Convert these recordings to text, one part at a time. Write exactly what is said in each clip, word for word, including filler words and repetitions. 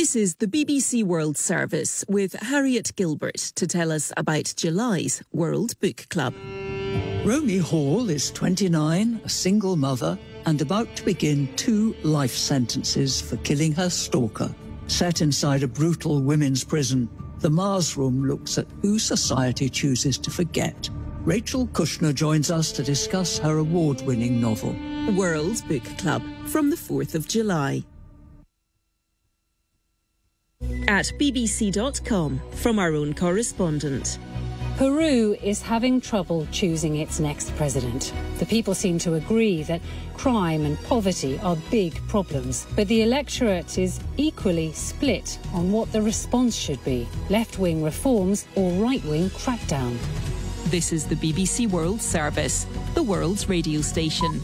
This is the B B C World Service with Harriet Gilbert to tell us about July's World Book Club. Romy Hall is twenty-nine, a single mother, and about to begin two life sentences for killing her stalker. Set inside a brutal women's prison, The Mars Room looks at who society chooses to forget. Rachel Kushner joins us to discuss her award-winning novel. World Book Club from the fourth of July. At b b c dot com from our own correspondent. Peru is having trouble choosing its next president. The people seem to agree that crime and poverty are big problems, but the electorate is equally split on what the response should be: left-wing reforms or right-wing crackdown. This is the B B C World Service, the world's radio station.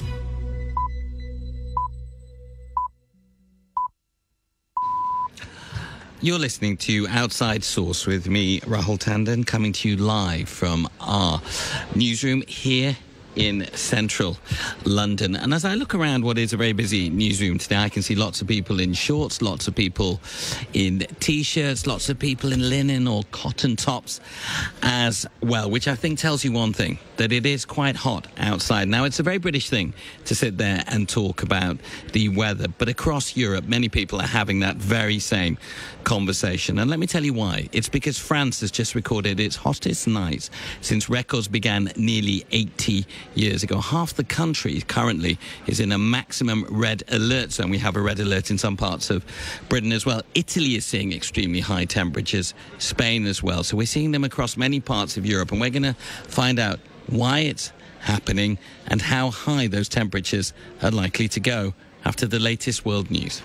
You're listening to Outside Source with me, Rahul Tandon, coming to you live from our newsroom here in central London. And as I look around what is a very busy newsroom today, I can see lots of people in shorts, lots of people in T-shirts, lots of people in linen or cotton tops as well, which I think tells you one thing, that it is quite hot outside. Now, it's a very British thing to sit there and talk about the weather, but across Europe, many people are having that very same conversation. And let me tell you why. It's because France has just recorded its hottest night since records began nearly eighty years ago. Half the country currently is in a maximum red alert zone. We have a red alert in some parts of Britain as well. Italy is seeing extremely high temperatures, Spain as well. So we're seeing them across many parts of Europe, and we're going to find out why it's happening and how high those temperatures are likely to go after the latest world news.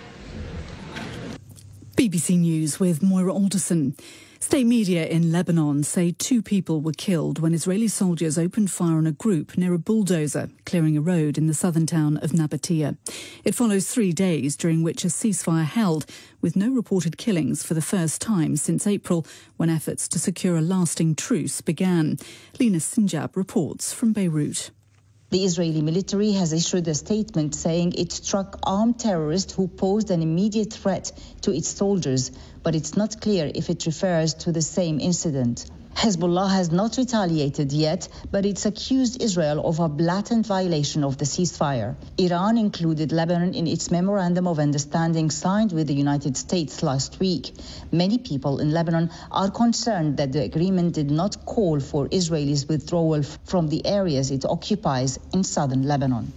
B B C News with Moira Alderson. State media in Lebanon say two people were killed when Israeli soldiers opened fire on a group near a bulldozer, clearing a road in the southern town of Nabatea. It follows three days during which a ceasefire held, with no reported killings for the first time since April, when efforts to secure a lasting truce began. Lina Sinjab reports from Beirut. The Israeli military has issued a statement saying it struck armed terrorists who posed an immediate threat to its soldiers, but it's not clear if it refers to the same incident. Hezbollah has not retaliated yet, but it's accused Israel of a blatant violation of the ceasefire. Iran included Lebanon in its memorandum of understanding signed with the United States last week. Many people in Lebanon are concerned that the agreement did not call for Israelis' withdrawal from the areas it occupies in southern Lebanon.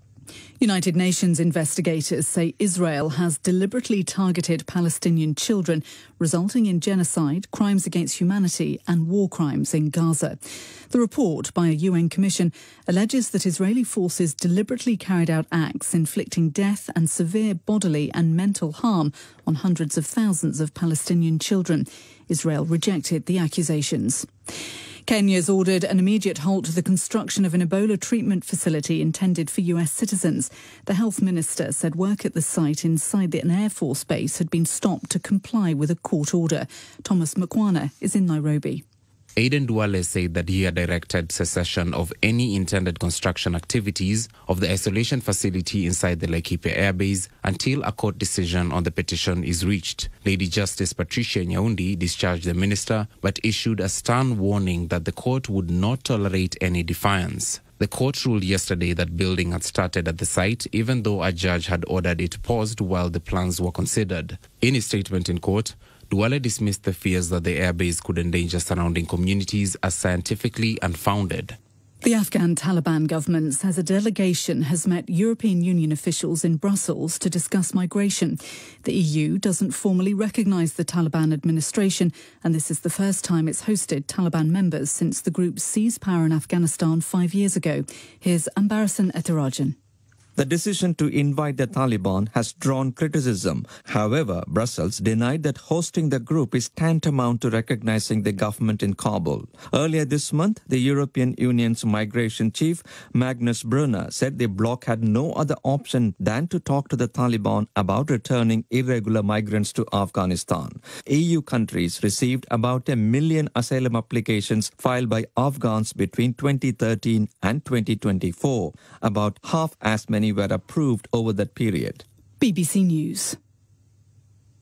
United Nations investigators say Israel has deliberately targeted Palestinian children, resulting in genocide, crimes against humanity and war crimes in Gaza. The report by a U N commission alleges that Israeli forces deliberately carried out acts inflicting death and severe bodily and mental harm on hundreds of thousands of Palestinian children. Israel rejected the accusations. Kenya's ordered an immediate halt to the construction of an Ebola treatment facility intended for U S citizens. The health minister said work at the site inside an Air Force base had been stopped to comply with a court order. Thomas Mkwana is in Nairobi. Aden Duale said that he had directed cessation of any intended construction activities of the isolation facility inside the Laikipia Air Base until a court decision on the petition is reached. Lady Justice Patricia Nyaundi discharged the minister but issued a stern warning that the court would not tolerate any defiance. The court ruled yesterday that building had started at the site, even though a judge had ordered it paused while the plans were considered. In his statement in court, Duale dismissed the fears that the airbase could endanger surrounding communities as scientifically unfounded. The Afghan Taliban government says a delegation has met European Union officials in Brussels to discuss migration. The E U doesn't formally recognise the Taliban administration, and this is the first time it's hosted Taliban members since the group seized power in Afghanistan five years ago. Here's Ambarasan Ethirajan. The decision to invite the Taliban has drawn criticism. However, Brussels denied that hosting the group is tantamount to recognizing the government in Kabul. Earlier this month, the European Union's migration chief, Magnus Brunner, said the bloc had no other option than to talk to the Taliban about returning irregular migrants to Afghanistan. E U countries received about a million asylum applications filed by Afghans between twenty thirteen and twenty twenty-four. About half as many were approved over that period. B B C News.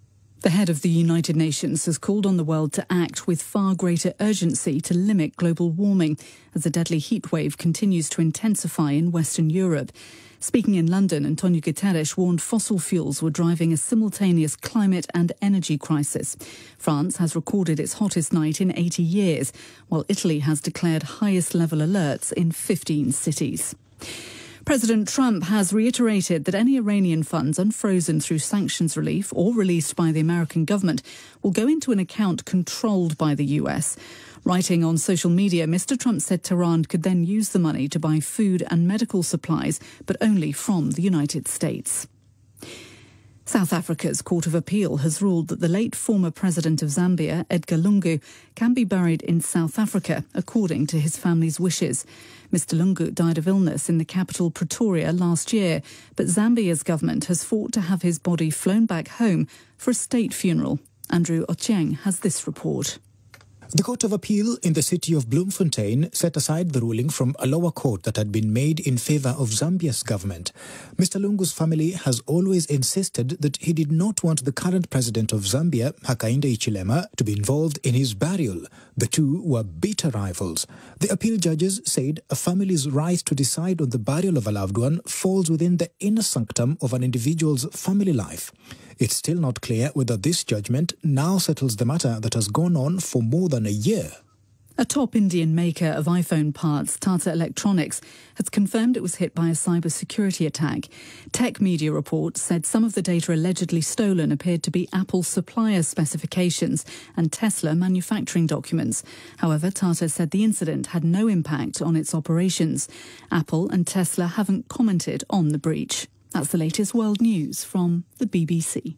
The head of the United Nations has called on the world to act with far greater urgency to limit global warming as the deadly heatwave continues to intensify in Western Europe. Speaking in London, Antonio Guterres warned fossil fuels were driving a simultaneous climate and energy crisis. France has recorded its hottest night in eighty years, while Italy has declared highest level alerts in fifteen cities. President Trump has reiterated that any Iranian funds unfrozen through sanctions relief or released by the American government will go into an account controlled by the U S. Writing on social media, Mister Trump said Tehran could then use the money to buy food and medical supplies, but only from the United States. South Africa's Court of Appeal has ruled that the late former president of Zambia, Edgar Lungu, can be buried in South Africa, according to his family's wishes. Mister Lungu died of illness in the capital Pretoria last year, but Zambia's government has fought to have his body flown back home for a state funeral. Andrew Ochieng has this report. The Court of Appeal in the city of Bloemfontein set aside the ruling from a lower court that had been made in favour of Zambia's government. Mister Lungu's family has always insisted that he did not want the current president of Zambia, Hakainde Hichilema, to be involved in his burial. The two were bitter rivals. The appeal judges said a family's right to decide on the burial of a loved one falls within the inner sanctum of an individual's family life. It's still not clear whether this judgment now settles the matter that has gone on for more than a year. A top Indian maker of iPhone parts, Tata Electronics, has confirmed it was hit by a cybersecurity attack. Tech media reports said some of the data allegedly stolen appeared to be Apple supplier specifications and Tesla manufacturing documents. However, Tata said the incident had no impact on its operations. Apple and Tesla haven't commented on the breach. That's the latest world news from the B B C.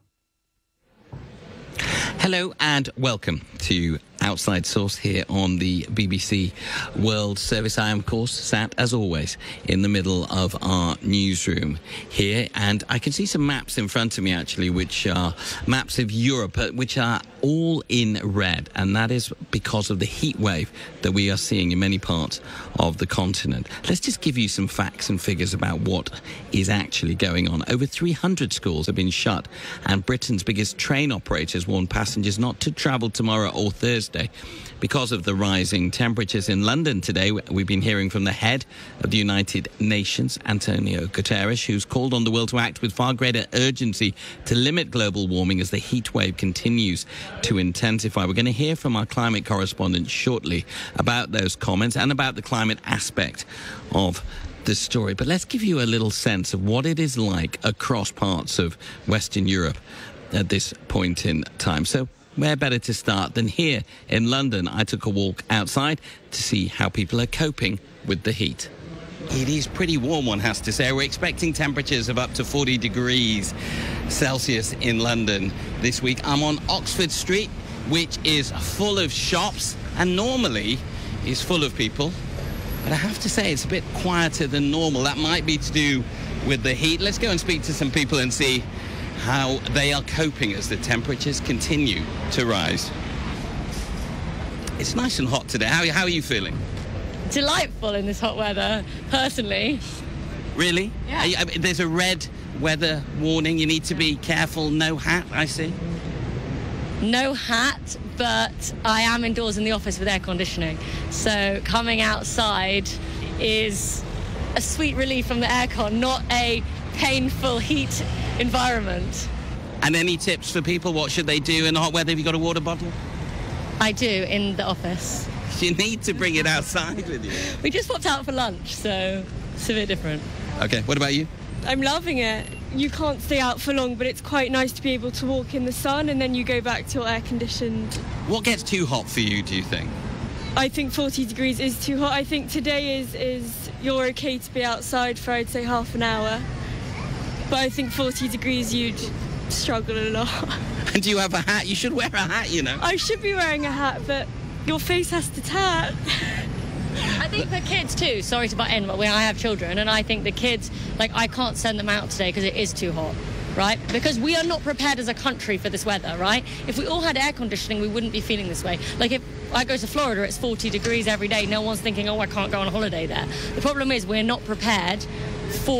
Hello and welcome to Outside Source here on the B B C World Service. I am, of course, sat, as always, in the middle of our newsroom here, and I can see some maps in front of me, actually, which are maps of Europe, which are all in red, and that is because of the heat wave that we are seeing in many parts of the continent. Let's just give you some facts and figures about what is actually going on. Over three hundred schools have been shut, and Britain's biggest train operators warn passengers not to travel tomorrow or Thursday because of the rising temperatures. In London today, we've been hearing from the head of the United Nations, Antonio Guterres, who's called on the world to act with far greater urgency to limit global warming as the heat wave continues to intensify. We're going to hear from our climate correspondent shortly about those comments and about the climate aspect of the story. But let's give you a little sense of what it is like across parts of Western Europe at this point in time. So where better to start than here in London? I took a walk outside to see how people are coping with the heat. It is pretty warm, one has to say. We're expecting temperatures of up to forty degrees Celsius in London this week. I'm on Oxford Street, which is full of shops and normally is full of people. But I have to say it's a bit quieter than normal. That might be to do with the heat. Let's go and speak to some people and see how they are coping as the temperatures continue to rise. It's nice and hot today. How, how are you feeling? Delightful in this hot weather, personally. Really? Yeah. Are you, I mean, there's a red weather warning. You need to be careful. No hat, I see. No hat, but I am indoors in the office with air conditioning. So coming outside is a sweet relief from the aircon, not a painful heat environment. And any tips for people? What should they do in the hot weather? Have you got a water bottle? I do, in the office. You need to bring it outside with you. We just popped out for lunch, so it's a bit different. Okay, what about you? I'm loving it. You can't stay out for long, but it's quite nice to be able to walk in the sun and then you go back to your air-conditioned. What gets too hot for you, do you think? I think forty degrees is too hot. I think today is, is you're okay to be outside for, I'd say, half an hour. But I think forty degrees, you'd struggle a lot. And do you have a hat? You should wear a hat, you know. I should be wearing a hat, but your face has to tan. I think for kids too, sorry to butt in, but when I have children, and I think the kids, like, I can't send them out today because it is too hot, right? Because we are not prepared as a country for this weather, right? If we all had air conditioning, we wouldn't be feeling this way. Like, if I go to Florida, it's forty degrees every day. No one's thinking, oh, I can't go on holiday there. The problem is we're not prepared for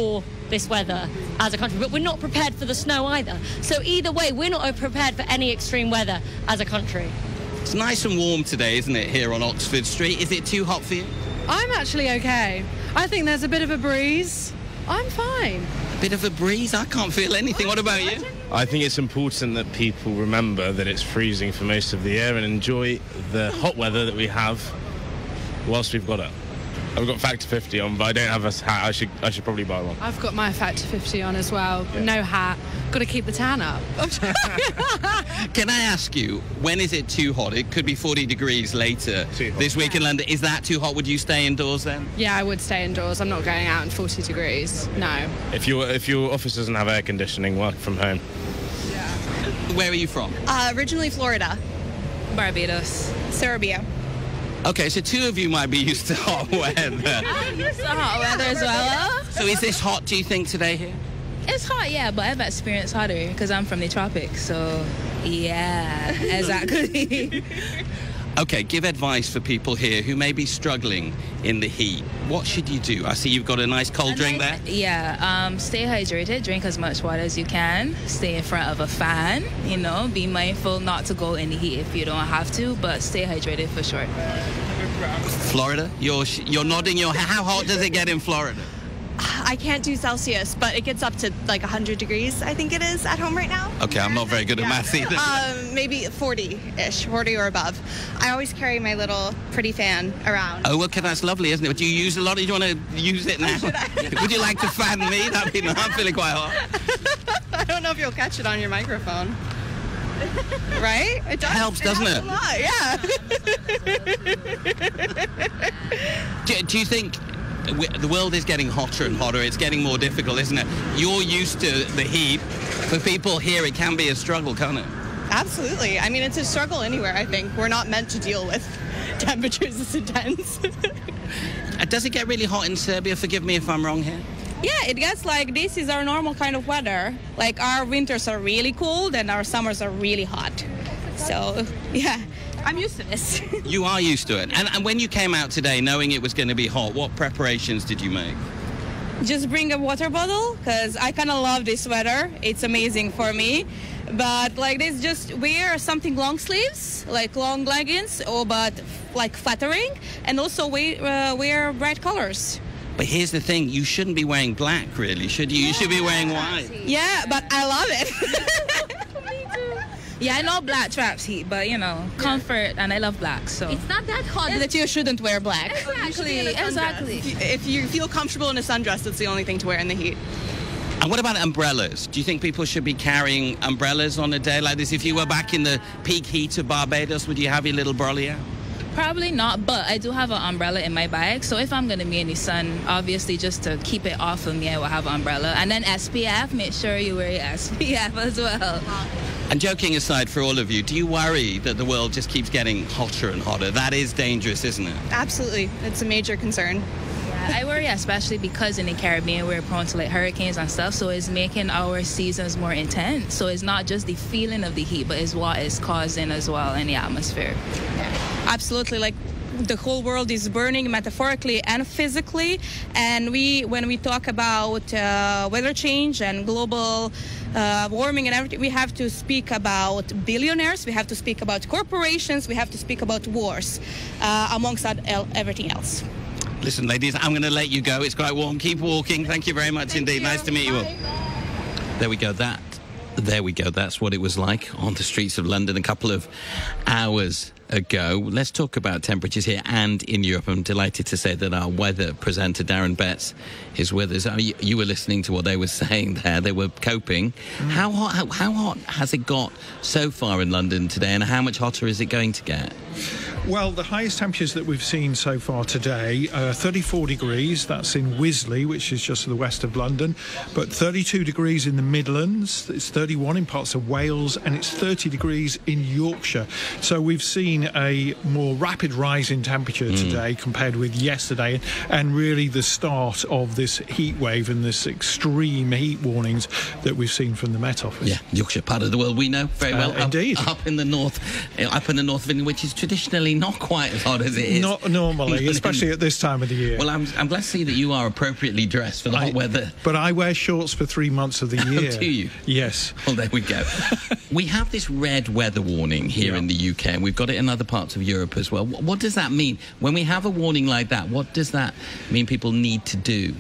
this weather as a country, but we're not prepared for the snow either. So either way, we're not prepared for any extreme weather as a country. It's nice and warm today, isn't it, here on Oxford Street? Is it too hot for you? I'm actually okay. I think there's a bit of a breeze. I'm fine. A bit of a breeze? I can't feel anything. What about you? I think it's important that people remember that it's freezing for most of the year and enjoy the hot weather that we have whilst we've got it. I've got Factor fifty on, but I don't have a hat. I should I should probably buy one. I've got my Factor fifty on as well. Yeah. No hat. Got to keep the tan up. Can I ask you, when is it too hot? It could be forty degrees later this week in London. Is that too hot? Would you stay indoors then? Yeah, I would stay indoors. I'm not going out in forty degrees. No. If your if your office doesn't have air conditioning, work from home. Yeah. Where are you from? Uh, originally Florida. Barbados. Serbia. Okay, so two of you might be used to hot weather. I'm used to hot weather as well. So is this hot, do you think, today here? It's hot, yeah, but I've experienced hotter because I'm from the tropics, so yeah, exactly. Okay, give advice for people here who may be struggling in the heat. What should you do? I see you've got a nice cold a drink nice, there. Yeah, um, stay hydrated, drink as much water as you can, stay in front of a fan, you know, be mindful not to go in the heat if you don't have to, but stay hydrated for sure. Florida, you're, you're nodding your head. How hot does it get in Florida? I can't do Celsius, but it gets up to like one hundred degrees, I think it is, at home right now. Okay, I'm not very good yeah. at maths either. Um, maybe forty-ish, forty or above. I always carry my little pretty fan around. Oh, okay, that's lovely, isn't it? Do you use a lot? Do you want to use it now? Would you like to fan me? That'd be nice. I'm feeling quite hot. I don't know if you'll catch it on your microphone. Right? It does. Helps, doesn't it? it? A lot, yeah. do, do you think the world is getting hotter and hotter? It's getting more difficult, isn't it? You're used to the heat. For people here, it can be a struggle, can't it? Absolutely. I mean, it's a struggle anywhere, I think. We're not meant to deal with temperatures this intense. Does it get really hot in Serbia? Forgive me if I'm wrong here. Yeah, it gets like this is our normal kind of weather. Like our winters are really cold and our summers are really hot. So, yeah, I'm used to this. You are used to it. And, and when you came out today knowing it was going to be hot, what preparations did you make? Just bring a water bottle because I kind of love this weather. It's amazing for me. But like this, just wear something long sleeves, like long leggings, or but like flattering, and also wear, uh, wear bright colors. But here's the thing, you shouldn't be wearing black, really, should you? You should be wearing white. Yeah, but I love it. Me too. Yeah, I know black traps heat, but, you know, comfort, and I love black, so. It's not that hot that you shouldn't wear black. Exactly, exactly. If you feel comfortable in a sundress, it's the only thing to wear in the heat. And what about umbrellas? Do you think people should be carrying umbrellas on a day like this? If you were back in the peak heat of Barbados, would you have your little brolly out? Probably not, but I do have an umbrella in my bag. So if I'm going to be in the sun, obviously just to keep it off of me, I will have an umbrella. And then S P F, make sure you wear your S P F as well. And joking aside for all of you, do you worry that the world just keeps getting hotter and hotter? That is dangerous, isn't it? Absolutely. It's a major concern. Yeah, I worry especially because in the Caribbean we're prone to like hurricanes and stuff, so it's making our seasons more intense. So it's not just the feeling of the heat, but it's what it's causing as well in the atmosphere. Yeah. Absolutely, like the whole world is burning metaphorically and physically, and we when we talk about uh, weather change and global uh, warming and everything, we have to speak about billionaires, we have to speak about corporations, we have to speak about wars, uh, amongst everything else. Listen, ladies, I'm going to let you go. It's quite warm. Keep walking. Thank you very much Thank indeed. You. Nice to meet you all. There we go. That, there we go. That's what it was like on the streets of London a couple of hours ago. Let's talk about temperatures here and in Europe. I'm delighted to say that our weather presenter, Darren Betts, is with us. You, you were listening to what they were saying there. They were coping. Mm. How hot, how, how hot has it got so far in London today, and how much hotter is it going to get? Well, the highest temperatures that we've seen so far today are thirty-four degrees. That's in Wisley, which is just to the west of London. But thirty-two degrees in the Midlands. It's thirty-one in parts of Wales, and it's thirty degrees in Yorkshire. So we've seen seen a more rapid rise in temperature mm. today compared with yesterday, and really the start of this heat wave and this extreme heat warnings that we've seen from the Met Office. Yeah, Yorkshire, part of the world we know very well. Uh, indeed. Up, up in the north, up in the north of England, which is traditionally not quite as hot as it is. Not normally, especially at this time of the year. Well, I'm, I'm glad to see that you are appropriately dressed for the I, hot weather. But I wear shorts for three months of the year. Oh, do you? Yes. Well, there we go. We have this red weather warning here yeah. in the U K, and we've got it in other parts of Europe as well. What, what does that mean? When we have a warning like that, what does that mean people need to do?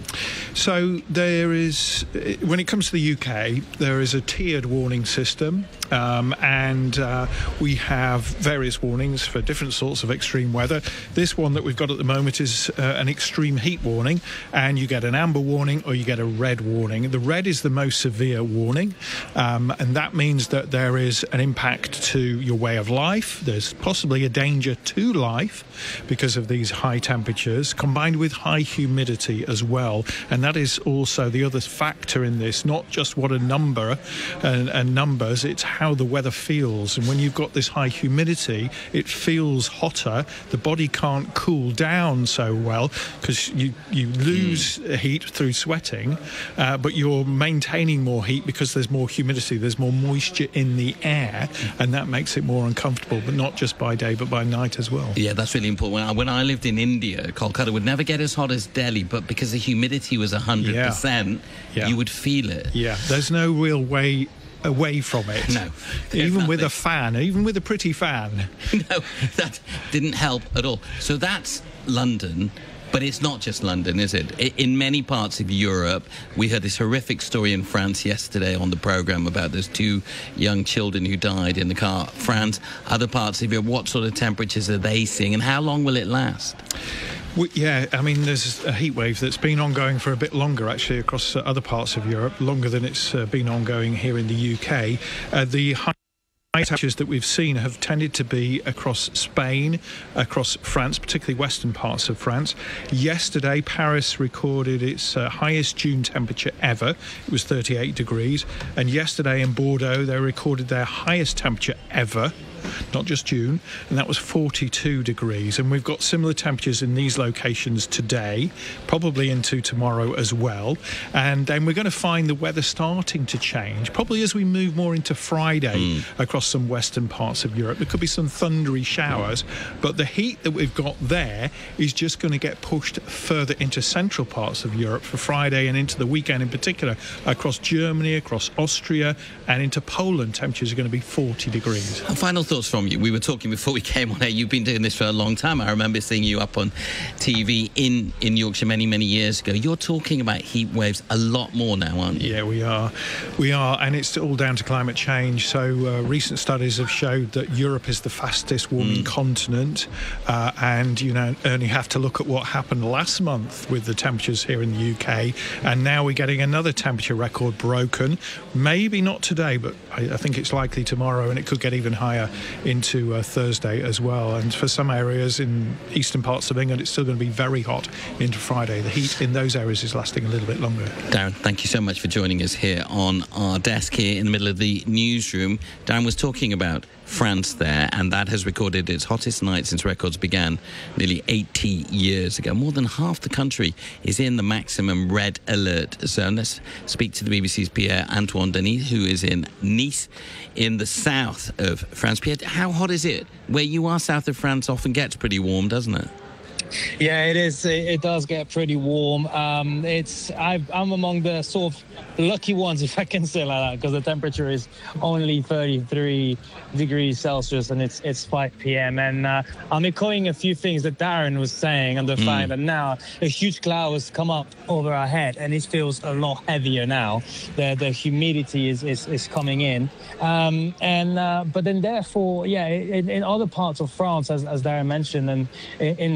So there is, when it comes to the U K, there is a tiered warning system, um, and uh, we have various warnings for different sorts of extreme weather. This one that we've got at the moment is uh, an extreme heat warning, and you get an amber warning or you get a red warning. The red is the most severe warning, um, and that means that there is an impact to your way of life. There's possibly a danger to life because of these high temperatures, combined with high humidity as well. And that is also the other factor in this, not just what a number and, and numbers, it's how the weather feels. And when you've got this high humidity, it feels hotter. The body can't cool down so well because you, you lose mm. heat through sweating, uh, but you're maintaining more heat because there's more humidity, there's more moisture in the air, and that makes it more uncomfortable, but not just by day, but by night as well. Yeah, that's really important. When I, when I lived in India, Kolkata would never get as hot as Delhi, but because the humidity was one hundred percent, yeah. Yeah. you would feel it. Yeah, there's no real way away from it. No. Even nothing. with a fan, even with a pretty fan. No, that didn't help at all. So that's London. But it's not just London, is it? In many parts of Europe, we heard this horrific story in France yesterday on the programme about those two young children who died in the car. France, other parts of Europe, what sort of temperatures are they seeing, and how long will it last? Well, yeah, I mean, there's a heat wave that's been ongoing for a bit longer, actually, across uh, other parts of Europe, longer than it's uh, been ongoing here in the U K. Uh, the high temperatures that we've seen have tended to be across Spain, across France, particularly western parts of France. Yesterday, Paris recorded its uh, highest June temperature ever. It was thirty-eight degrees. And yesterday in Bordeaux, they recorded their highest temperature ever, not just June, and that was forty-two degrees. And we've got similar temperatures in these locations today, probably into tomorrow as well. And then we're going to find the weather starting to change, probably as we move more into Friday mm. across some western parts of Europe. There could be some thundery showers, but the heat that we've got there is just going to get pushed further into central parts of Europe for Friday and into the weekend in particular, across Germany, across Austria, and into Poland. Temperatures are going to be forty degrees. And final thoughts from you. We were talking before we came on air. You've been doing this for a long time. I remember seeing you up on T V in, in Yorkshire many, many years ago. You're talking about heat waves a lot more now, aren't you? Yeah, we are. We are, and it's all down to climate change. So uh, recent studies have showed that Europe is the fastest warming mm. continent, uh, and you know, only have to look at what happened last month with the temperatures here in the U K, and now we're getting another temperature record broken. Maybe not today, but I, I think it's likely tomorrow, and it could get even higher into uh, Thursday as well. And for some areas in eastern parts of England, it's still going to be very hot into Friday. The heat in those areas is lasting a little bit longer. Darren, thank you so much for joining us here on our desk here in the middle of the newsroom. Darren was talking about France there, and that has recorded its hottest night since records began nearly eighty years ago. More than half the country is in the maximum red alert zone. Let's speak to the B B C's Pierre-Antoine Denis, who is in Nice in the south of France. Pierre, how hot is it? Where you are, south of France, often gets pretty warm, doesn't it? Yeah, it is. It, it does get pretty warm. Um, it's I've, I'm among the sort of lucky ones, if I can say like that, because the temperature is only thirty-three degrees Celsius and it's it's five p.m. And uh, I'm echoing a few things that Darren was saying on the mm. fact that now a huge cloud has come up over our head and it feels a lot heavier now. The the humidity is is, is coming in, um, and uh, but then therefore, yeah, in, in other parts of France, as, as Darren mentioned, and in, in my region,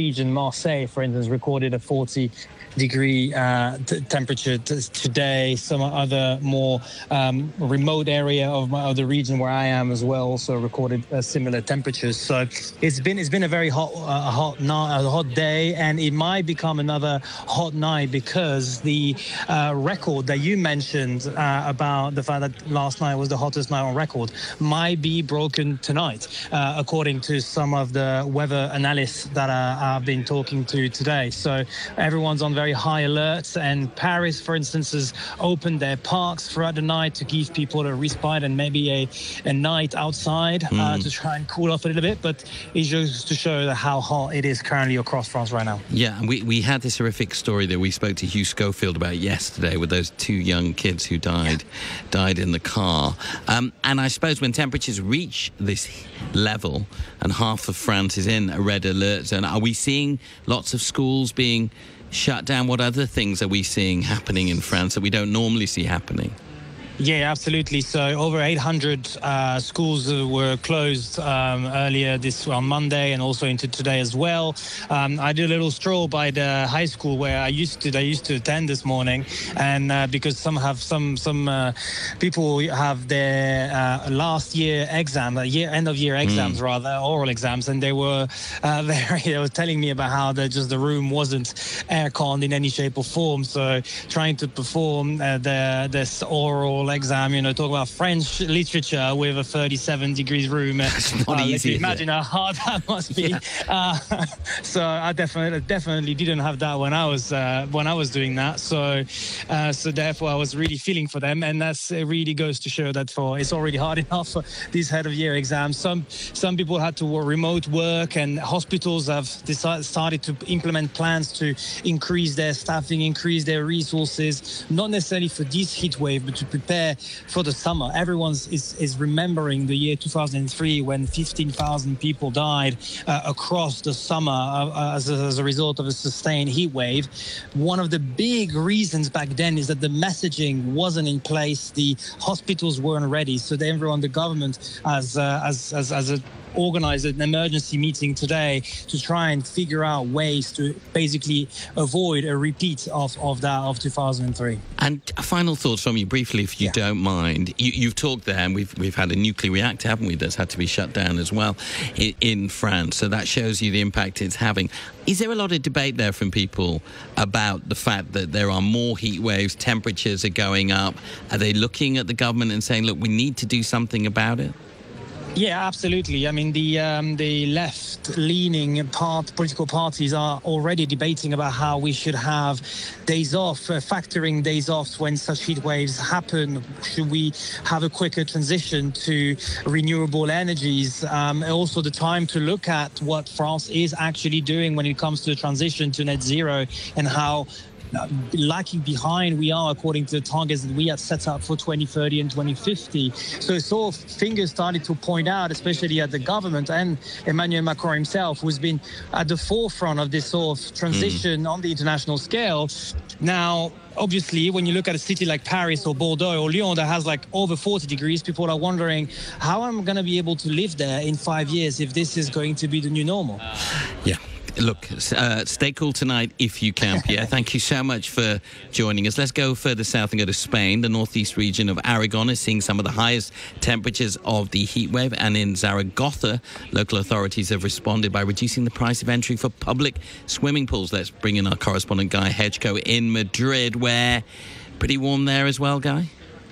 region, Marseille, for instance, recorded a forty degree uh, t- temperature t- today. Some other more um, remote area of, my, of the region where I am as well also recorded uh, similar temperatures. So it's been it's been a very hot uh, hot night, a hot day, and it might become another hot night because the uh, record that you mentioned uh, about the fact that last night was the hottest night on record might be broken tonight, uh, according to some of the weather analysts that uh, I've been talking to today. So everyone's on very high alert, and Paris, for instance, has opened their parks throughout the night to give people a respite and maybe a, a night outside mm. uh, to try and cool off a little bit. But it's just to show that how hot it is currently across France right now. Yeah, and we, we had this horrific story that we spoke to Hugh Schofield about yesterday with those two young kids who died yeah. died in the car. Um, and I suppose when temperatures reach this level and half of France is in a red alert zone, are we seeing lots of schools being shut down? What other things are we seeing happening in France that we don't normally see happening? Yeah, absolutely. So over eight hundred uh, schools were closed um, earlier this on Monday and also into today as well. Um, I did a little stroll by the high school where I used to I used to attend this morning, and uh, because some have some some uh, people have their uh, last year exam, uh, year end of year exams mm. rather, oral exams, and they were uh, very they were telling me about how the, just the room wasn't air-conned in any shape or form. So trying to perform uh, the this oral exam, you know, talk about French literature with a thirty-seven degrees room. It's not uh, easy. Imagine how hard that must be. uh, so I definitely, definitely didn't have that when I was uh, when I was doing that. So, uh, so therefore, I was really feeling for them, and that's it. Really goes to show that for it's already hard enough for these head of year exams. Some some people had to work remote work, and hospitals have decided started to implement plans to increase their staffing, increase their resources, not necessarily for this heat wave, but to prepare for the summer. Everyone is, is remembering the year two thousand three when fifteen thousand people died uh, across the summer uh, as, a, as a result of a sustained heat wave. One of the big reasons back then is that the messaging wasn't in place. The hospitals weren't ready. So everyone, the government, as uh, as as, as a organized an emergency meeting today to try and figure out ways to basically avoid a repeat of, of that of two thousand three. And final thoughts from you briefly, if you yeah. don't mind. You, you've talked there, and we've we've had a nuclear reactor, haven't we, that's had to be shut down as well in, in France. So that shows you the impact it's having. Is there a lot of debate there from people about the fact that there are more heat waves, temperatures are going up? Are they looking at the government and saying, look, we need to do something about it? Yeah, absolutely. I mean, the um, the left-leaning part, political parties are already debating about how we should have days off, uh, factoring days off when such heat waves happen. Should we have a quicker transition to renewable energies? Um, also, the time to look at what France is actually doing when it comes to the transition to net zero and how lacking behind we are according to the targets that we had set up for twenty thirty and twenty fifty. So sort of fingers started to point out, especially at the government and Emmanuel Macron himself, who's been at the forefront of this sort of transition mm. on the international scale. Now, obviously, when you look at a city like Paris or Bordeaux or Lyon that has like over forty degrees, people are wondering, how am I going to be able to live there in five years if this is going to be the new normal? Yeah. Look, uh, stay cool tonight if you can, Pierre. Thank you so much for joining us. Let's go further south and go to Spain. The northeast region of Aragon is seeing some of the highest temperatures of the heat wave. And in Zaragoza, local authorities have responded by reducing the price of entry for public swimming pools. Let's bring in our correspondent, Guy Hedgecoe, in Madrid, where pretty warm there as well, Guy?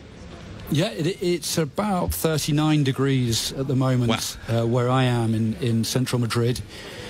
Yeah, it, it's about thirty-nine degrees at the moment wow. uh, where I am in, in central Madrid.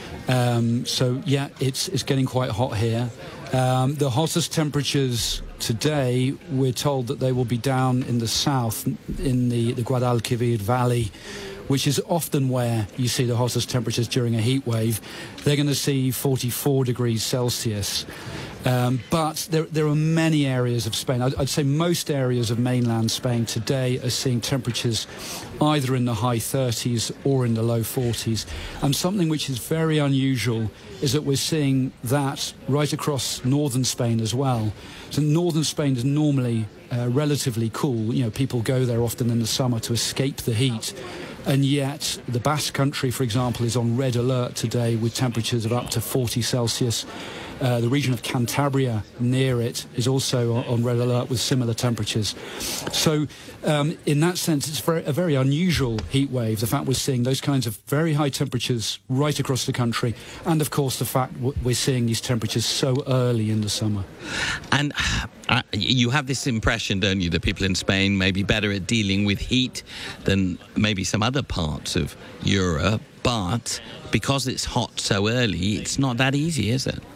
Um, so, yeah, it's, it's getting quite hot here. Um, the hottest temperatures today, we're told that they will be down in the south, in the, the Guadalquivir Valley, which is often where you see the hottest temperatures during a heat wave. They're going to see forty-four degrees Celsius. Um, but there, there are many areas of Spain. I'd, I'd say most areas of mainland Spain today are seeing temperatures either in the high thirties or in the low forties. And something which is very unusual is that we're seeing that right across northern Spain as well. So northern Spain is normally uh, relatively cool. You know, people go there often in the summer to escape the heat. And yet the Basque Country, for example, is on red alert today with temperatures of up to forty Celsius. Uh, the region of Cantabria near it is also on, on red alert with similar temperatures. So um, in that sense, it's very, a very unusual heat wave, the fact we're seeing those kinds of very high temperatures right across the country, and of course the fact we're seeing these temperatures so early in the summer. And uh, you have this impression, don't you, that people in Spain may be better at dealing with heat than maybe some other parts of Europe, but because it's hot so early, it's not that easy, is it?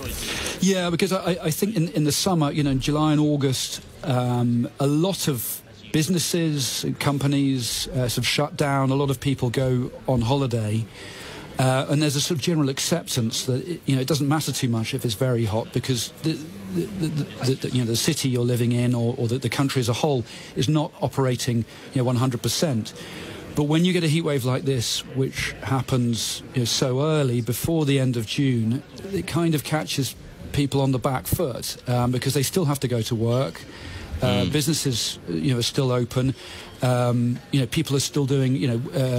Yeah, because I, I think in, in the summer, you know, in July and August, um, a lot of businesses, companies uh, sort of shut down. A lot of people go on holiday. Uh, and there's a sort of general acceptance that, it, you know, it doesn't matter too much if it's very hot because the, the, the, the, the, you know, the city you're living in or, or the, the country as a whole is not operating, you know, one hundred percent. But when you get a heat wave like this, which happens, you know, so early, before the end of June, it kind of catches people on the back foot um, because they still have to go to work. Uh, mm. Businesses, you know, are still open. Um, you know, people are still doing, you know,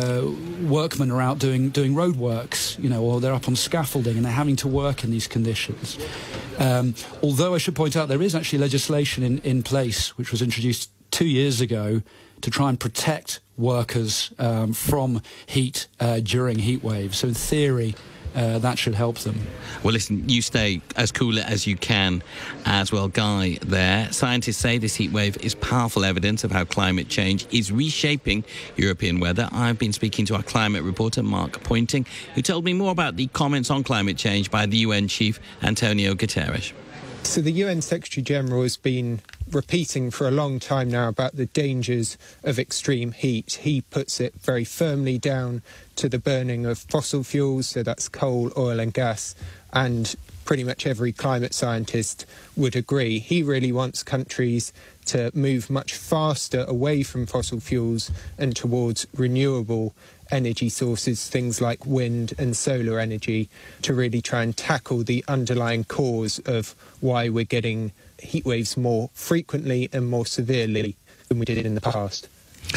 uh, workmen are out doing doing road works, you know, or they're up on scaffolding and they're having to work in these conditions. Um, although I should point out there is actually legislation in, in place which was introduced two years ago to try and protect workers um, from heat uh, during heat waves. So in theory, uh, that should help them. Well, listen, you stay as cool as you can as well, Guy, there. Scientists say this heat wave is powerful evidence of how climate change is reshaping European weather. I've been speaking to our climate reporter, Mark Pointing, who told me more about the comments on climate change by the U N chief, Antonio Guterres. So the U N Secretary-General has been repeating for a long time now about the dangers of extreme heat. He puts it very firmly down to the burning of fossil fuels, so that's coal, oil and gas, and pretty much every climate scientist would agree. He really wants countries to move much faster away from fossil fuels and towards renewable energy sources, things like wind and solar energy, to really try and tackle the underlying cause of why we're getting heat waves more frequently and more severely than we did in the past.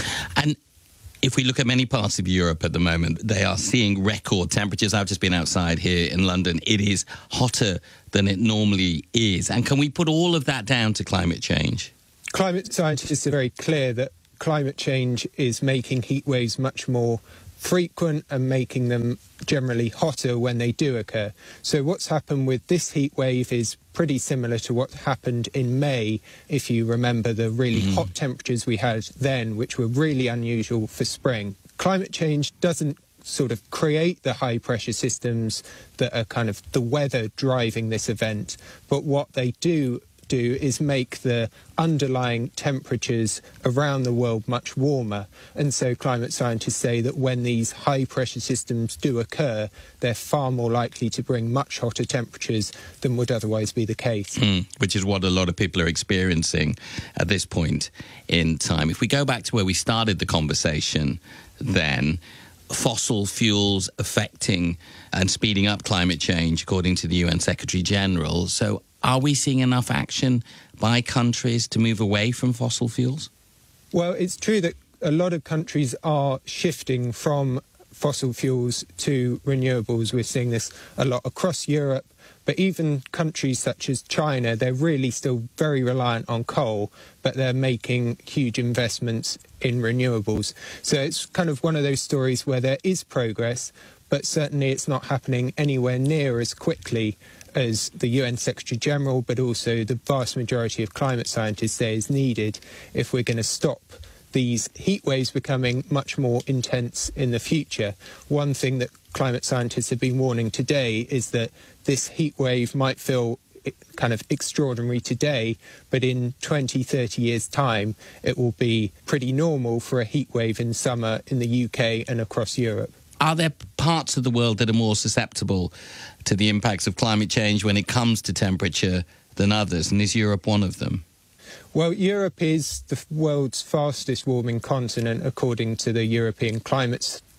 And if we look at many parts of Europe at the moment, they are seeing record temperatures. I've just been outside here in London. It is hotter than it normally is. And can we put all of that down to climate change? Climate scientists are very clear that climate change is making heat waves much more frequent and making them generally hotter when they do occur. So what's happened with this heat wave is pretty similar to what happened in May, if you remember the really mm. hot temperatures we had then, which were really unusual for spring. Climate change doesn't sort of create the high pressure systems that are kind of the weather driving this event, but what they do do is make the underlying temperatures around the world much warmer. And so climate scientists say that when these high pressure systems do occur, they're far more likely to bring much hotter temperatures than would otherwise be the case. Mm, which is what a lot of people are experiencing at this point in time. If we go back to where we started the conversation then, fossil fuels affecting and speeding up climate change, according to the U N Secretary-General. So are we seeing enough action by countries to move away from fossil fuels? Well, it's true that a lot of countries are shifting from fossil fuels to renewables. We're seeing this a lot across Europe, but even countries such as China, they're really still very reliant on coal, but they're making huge investments in renewables. So it's kind of one of those stories where there is progress, but certainly it's not happening anywhere near as quickly as the U N Secretary-General, but also the vast majority of climate scientists say is needed if we're going to stop these heat waves becoming much more intense in the future. One thing that climate scientists have been warning today is that this heat wave might feel kind of extraordinary today, but in twenty, thirty years' time, it will be pretty normal for a heat wave in summer in the U K and across Europe. Are there parts of the world that are more susceptible to the impacts of climate change when it comes to temperature than others? And is Europe one of them? Well, Europe is the world's fastest warming continent, according to the European Climate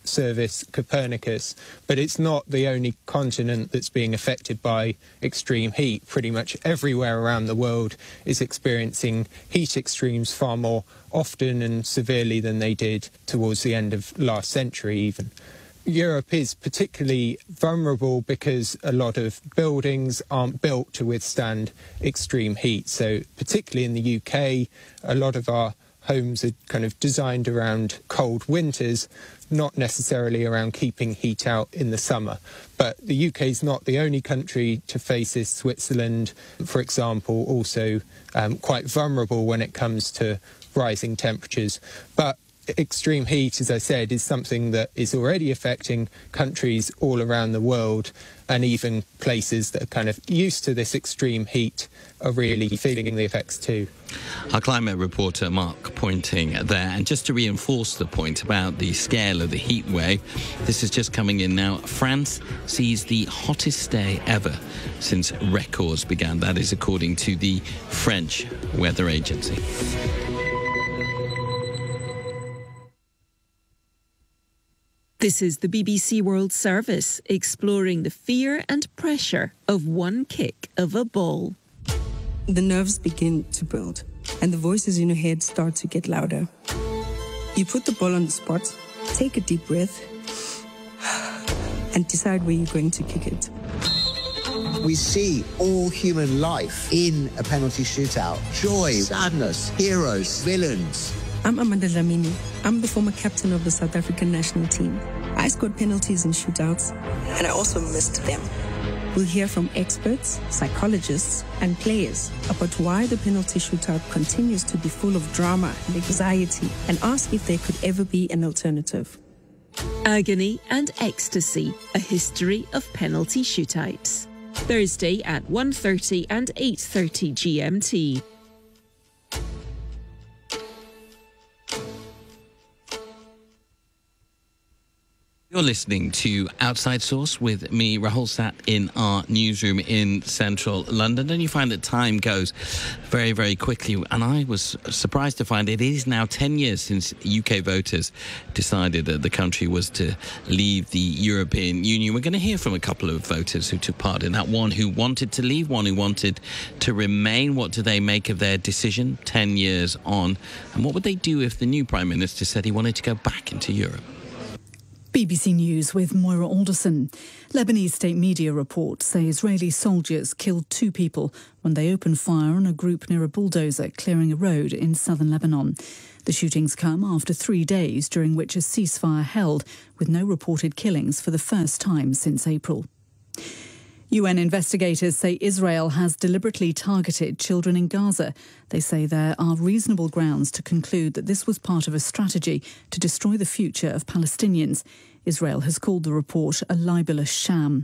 service Copernicus, but it's not the only continent that's being affected by extreme heat. Pretty much everywhere around the world is experiencing heat extremes far more often and severely than they did towards the end of last century even. Europe is particularly vulnerable because a lot of buildings aren't built to withstand extreme heat. So particularly in the U K, a lot of our homes are kind of designed around cold winters, not necessarily around keeping heat out in the summer. But the U K is not the only country to face this. Switzerland, for example, also um, quite vulnerable when it comes to rising temperatures. But extreme heat, as I said, is something that is already affecting countries all around the world, and even places that are kind of used to this extreme heat are really feeling the effects too. Our climate reporter Mark pointing there, and just to reinforce the point about the scale of the heat wave, this is just coming in now. France sees the hottest day ever since records began. That is according to the French weather agency. This is the B B C World Service, exploring the fear and pressure of one kick of a ball. The nerves begin to build, and the voices in your head start to get louder. You put the ball on the spot, take a deep breath, and decide where you're going to kick it. We see all human life in a penalty shootout. Joy, sadness, heroes, villains. I'm Amanda Dlamini. I'm the former captain of the South African national team. I scored penalties in shootouts, and I also missed them. We'll hear from experts, psychologists, and players about why the penalty shootout continues to be full of drama and anxiety, and ask if there could ever be an alternative. Agony and Ecstasy, a history of penalty shootouts. Thursday at one thirty and eight thirty G M T. You're listening to Outside Source with me, Rahul Sat, in our newsroom in central London. And you find that time goes very, very quickly. And I was surprised to find it is now ten years since U K voters decided that the country was to leave the European Union. We're going to hear from a couple of voters who took part in that. One who wanted to leave, one who wanted to remain. What do they make of their decision ten years on? And what would they do if the new Prime Minister said he wanted to go back into Europe? B B C News with Moira Alderson. Lebanese state media reports say Israeli soldiers killed two people when they opened fire on a group near a bulldozer clearing a road in southern Lebanon. The shootings come after three days during which a ceasefire held, with no reported killings for the first time since April. U N investigators say Israel has deliberately targeted children in Gaza. They say there are reasonable grounds to conclude that this was part of a strategy to destroy the future of Palestinians. Israel has called the report a libelous sham.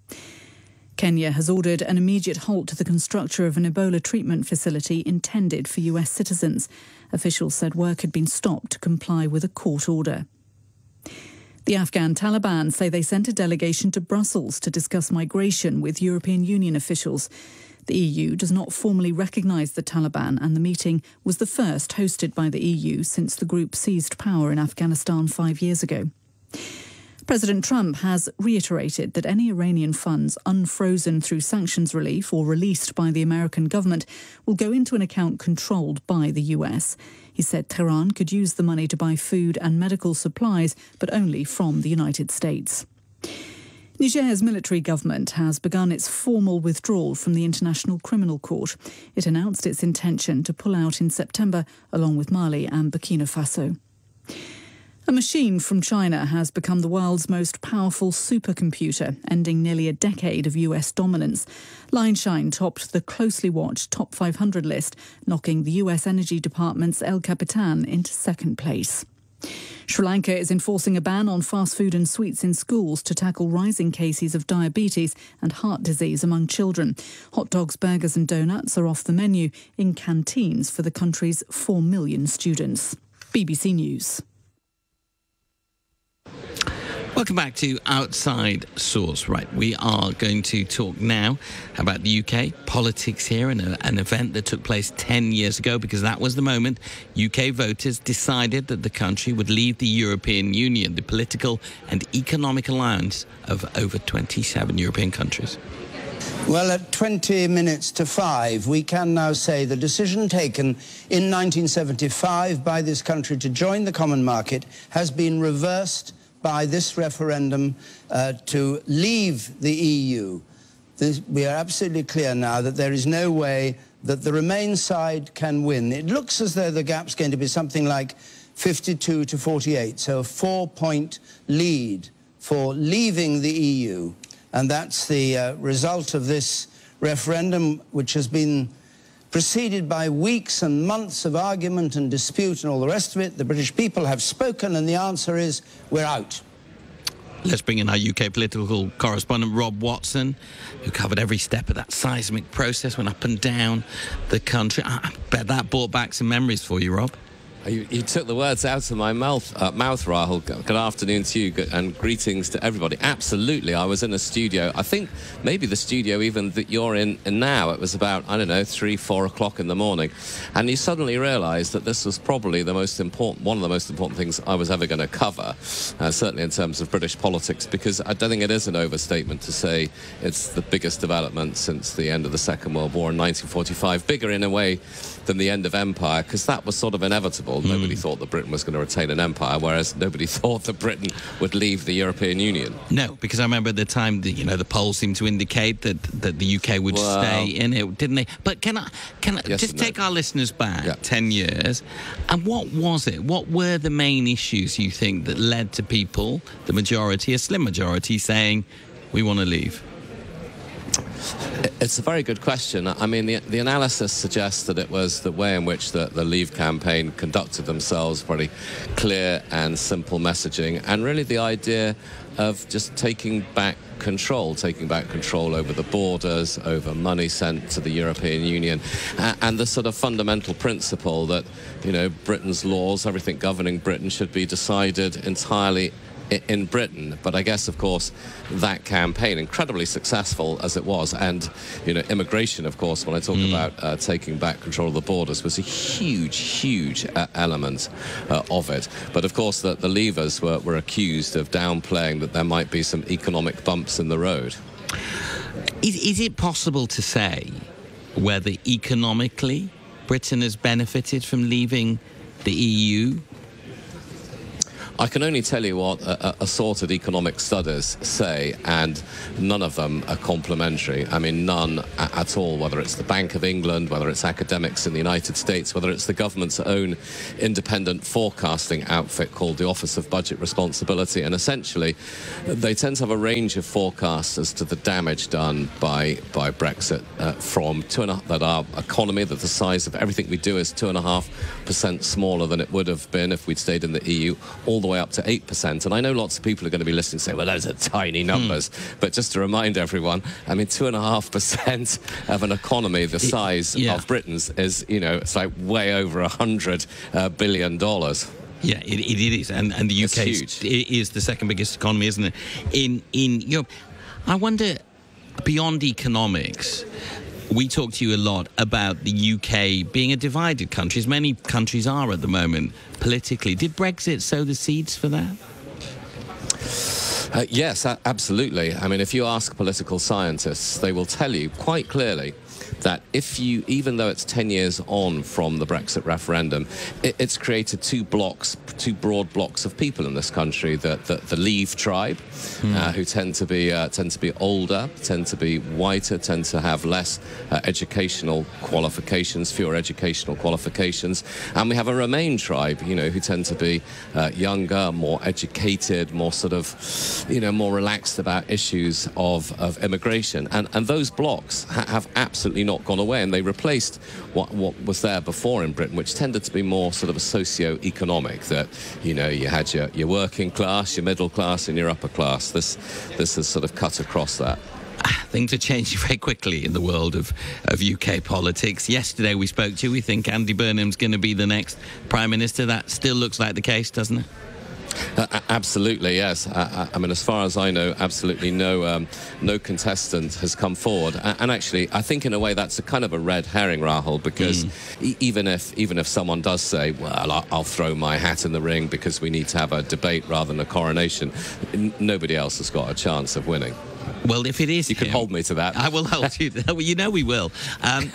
Kenya has ordered an immediate halt to the construction of an Ebola treatment facility intended for U S citizens. Officials said work had been stopped to comply with a court order. The Afghan Taliban say they sent a delegation to Brussels to discuss migration with European Union officials. The E U does not formally recognise the Taliban, and the meeting was the first hosted by the E U since the group seized power in Afghanistan five years ago. President Trump has reiterated that any Iranian funds unfrozen through sanctions relief or released by the American government will go into an account controlled by the U S. He said Tehran could use the money to buy food and medical supplies, but only from the United States. Niger's military government has begun its formal withdrawal from the International Criminal Court. It announced its intention to pull out in September, along with Mali and Burkina Faso. A machine from China has become the world's most powerful supercomputer, ending nearly a decade of U S dominance. Lineshine topped the closely watched top five hundred list, knocking the U S Energy Department's El Capitan into second place. Sri Lanka is enforcing a ban on fast food and sweets in schools to tackle rising cases of diabetes and heart disease among children. Hot dogs, burgers and donuts are off the menu in canteens for the country's four million students. B B C News. Welcome back to Outside Source. Right, we are going to talk now about the U K, politics here, and a, an event that took place ten years ago, because that was the moment U K voters decided that the country would leave the European Union, the political and economic alliance of over twenty-seven European countries. Well, at twenty minutes to five, we can now say the decision taken in nineteen seventy-five by this country to join the common market has been reversed by this referendum uh, to leave the E U. This, we are absolutely clear now that there is no way that the Remain side can win. It looks as though the gap's going to be something like fifty-two to forty-eight, so a four-point lead for leaving the E U. And that's the uh, result of this referendum, which has been preceded by weeks and months of argument and dispute and all the rest of it. The British people have spoken, and the answer is we're out. Let's bring in our U K political correspondent, Rob Watson, who covered every step of that seismic process, went up and down the country. I bet that brought back some memories for you, Rob. You, you took the words out of my mouth, uh, mouth, Rahul. Good afternoon to you, and greetings to everybody. Absolutely, I was in a studio. I think maybe the studio even that you're in now. It was about, I don't know, three, four o'clock in the morning, and you suddenly realised that this was probably the most important, one of the most important things I was ever going to cover, uh, certainly in terms of British politics, because I don't think it is an overstatement to say it's the biggest development since the end of the Second World War in nineteen forty-five. Bigger in a way than the end of empire, because that was sort of inevitable. Mm. Nobody thought that Britain was going to retain an empire, whereas nobody thought that Britain would leave the European Union. No, because I remember at the time, the, you know, the polls seemed to indicate that that the U K would well, stay in it, didn't they? But can I can I yes just take no. our listeners back yeah. ten years, and what was it? What were the main issues you think that led to people, the majority, a slim majority, saying we want to leave? It's a very good question. I mean, the, the analysis suggests that it was the way in which the, the Leave campaign conducted themselves, very clear and simple messaging, and really the idea of just taking back control, taking back control over the borders, over money sent to the European Union, uh, and the sort of fundamental principle that, you know, Britain's laws, everything governing Britain should be decided entirely in Britain. But I guess, of course, that campaign, incredibly successful as it was, and, you know, immigration, of course, when I talk mm. about uh, taking back control of the borders, was a huge, huge uh, element uh, of it. But, of course, the, the Leavers were, were accused of downplaying that there might be some economic bumps in the road. Is, is it possible to say whether economically Britain has benefited from leaving the E U? I can only tell you what uh, assorted economic studies say, and none of them are complimentary. I mean, none at all, whether it's the Bank of England, whether it's academics in the United States, whether it's the government's own independent forecasting outfit called the Office of Budget Responsibility. And essentially, they tend to have a range of forecasts as to the damage done by, by Brexit, uh, from two and a, that our economy, that the size of everything we do is two and a half percent smaller than it would have been if we'd stayed in the E U, all the way up to eight percent. And I know lots of people are going to be listening and say, well, those are tiny numbers. Mm. But just to remind everyone, I mean, two and a half percent of an economy the size yeah. of Britain's is, you know, it's like way over a hundred uh, billion dollars. Yeah, it, it is. And, and the U K is, is the second biggest economy, isn't it? In, in Europe. I wonder, beyond economics, we talk to you a lot about the U K being a divided country, as many countries are at the moment, politically. Did Brexit sow the seeds for that? Uh, yes, a- absolutely. I mean, if you ask political scientists, they will tell you quite clearly that if you, even though it's ten years on from the Brexit referendum, it, it's created two blocks, two broad blocks of people in this country. The, the, the Leave tribe, mm. uh, who tend to be uh, tend to be older, tend to be whiter, tend to have less uh, educational qualifications, fewer educational qualifications, and we have a Remain tribe, you know, who tend to be uh, younger, more educated, more sort of, you know, more relaxed about issues of, of immigration, and and those blocks ha- have absolutely not gone away, and they replaced what what was there before in Britain, which tended to be more sort of a socio-economic, that, you know, you had your, your working class, your middle class, and your upper class. This this has sort of cut across that. Things are changing very quickly in the world of, of U K politics. Yesterday we spoke to you. We think Andy Burnham's going to be the next Prime Minister. That still looks like the case, doesn't it? Uh, absolutely, yes. Uh, I mean, as far as I know, absolutely no um, no contestant has come forward. Uh, and actually, I think in a way that's a kind of a red herring, Rahul, because mm. e- even if even if someone does say, well, I'll, I'll throw my hat in the ring because we need to have a debate rather than a coronation, n- nobody else has got a chance of winning. Well, if it is You him, can hold me to that. I will hold you. You know we will. Um,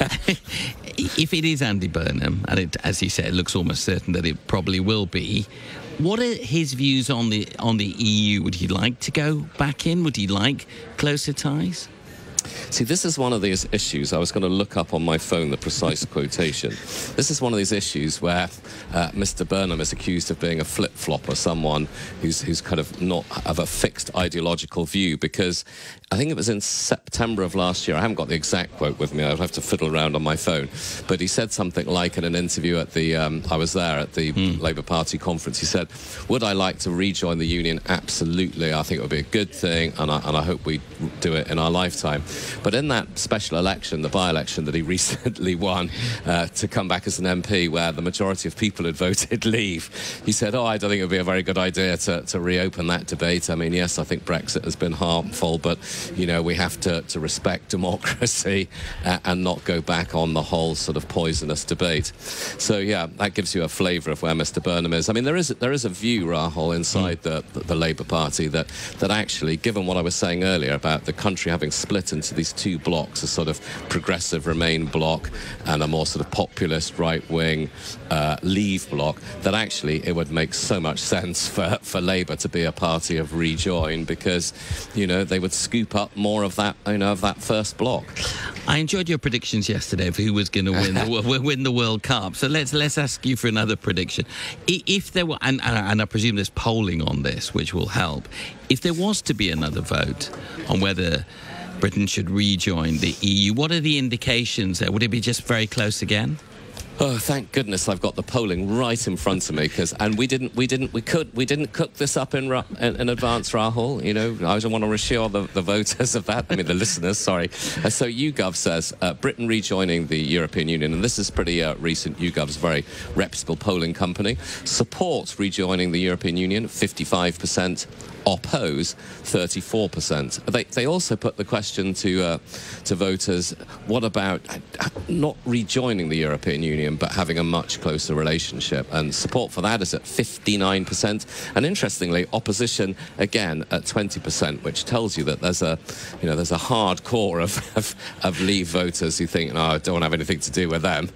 if it is Andy Burnham, and it, as you said, it looks almost certain that it probably will be, what are his views on the on the E U? Would he like to go back in? Would he like closer ties? See, this is one of these issues. I was going to look up on my phone the precise quotation. This is one of these issues where uh, Mister Burnham is accused of being a flip-flopper, someone who's who's kind of not of a fixed ideological view, because I think it was in September of last year. I haven't got the exact quote with me. I'd have to fiddle around on my phone. But he said something like in an interview at the, um, I was there at the mm. Labour Party conference, he said, would I like to rejoin the union? Absolutely. I think it would be a good thing, and I, and I hope we do it in our lifetime. But in that special election, the by-election that he recently won uh, to come back as an M P, where the majority of people had voted leave, he said, oh, I don't think it would be a very good idea to, to reopen that debate. I mean, yes, I think Brexit has been harmful, but, you know, we have to, to respect democracy uh, and not go back on the whole sort of poisonous debate. So, yeah, that gives you a flavour of where Mister Burnham is. I mean, there is there is a view, Rahul, inside mm. the, the, the Labour Party that, that actually, given what I was saying earlier about the country having split into these two blocks, a sort of progressive Remain bloc and a more sort of populist right-wing uh, Leave bloc, that actually it would make so much sense for, for Labour to be a party of rejoin, because, you know, they would scoop up more of that, you know, of that first bloc. I enjoyed your predictions yesterday of who was going to win the, win the World Cup. So let's let's ask you for another prediction. If there were, and, and I presume there's polling on this, which will help. If there was to be another vote on whether Britain should rejoin the E U, what are the indications there? Would it be just very close again? Oh, thank goodness I've got the polling right in front of me, because and we didn't we didn't we could we didn't cook this up in in, in advance, Rahul. You know, I don't want to reassure the, the voters of that. I mean, the listeners. Sorry. Uh, so YouGov says uh, Britain rejoining the European Union, and this is pretty uh, recent. YouGov's a very reputable polling company. Supports rejoining the European Union, fifty-five percent. Oppose, thirty-four percent. They they also put the question to uh, to voters, what about not rejoining the European Union but having a much closer relationship? And support for that is at fifty-nine percent. And interestingly, opposition again at twenty percent, which tells you that there's a you know there's a hard core of of, of Leave voters who think, no, I don't want to have anything to do with them.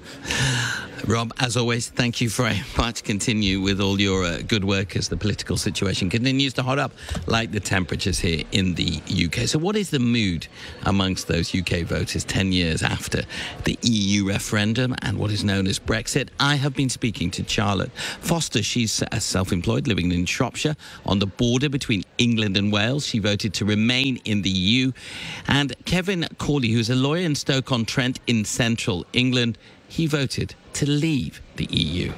Rob, as always, thank you very much. Continue with all your uh, good work as the political situation continues to hot up like the temperatures here in the U K. So what is the mood amongst those U K voters ten years after the E U referendum and what is known as Brexit? I have been speaking to Charlotte Foster. She's uh, self-employed, living in Shropshire on the border between England and Wales. She voted to remain in the E U. And Kevin Cawley, who's a lawyer in Stoke-on-Trent in central England, he voted to leave the E U.